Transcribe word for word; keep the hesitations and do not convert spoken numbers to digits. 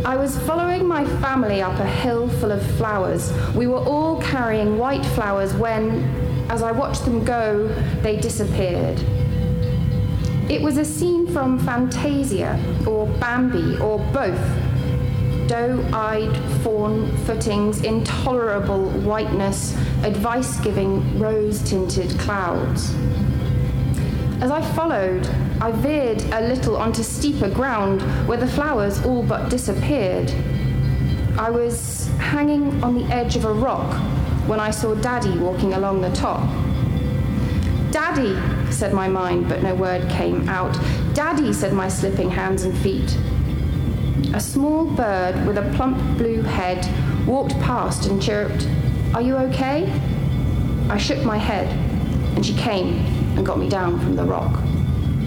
I was following my family up a hill full of flowers. We were all carrying white flowers when, as I watched them go, they disappeared. It was a scene from Fantasia, or Bambi, or both. Doe-eyed fawn footings, intolerable whiteness, advice-giving rose-tinted clouds. As I followed, I veered a little onto steeper ground where the flowers all but disappeared. I was hanging on the edge of a rock when I saw Daddy walking along the top. "Daddy," said my mind, but no word came out. "Daddy," said my slipping hands and feet. A small bird with a plump blue head walked past and chirped, "Are you okay?" I shook my head, and she came and got me down from the rock.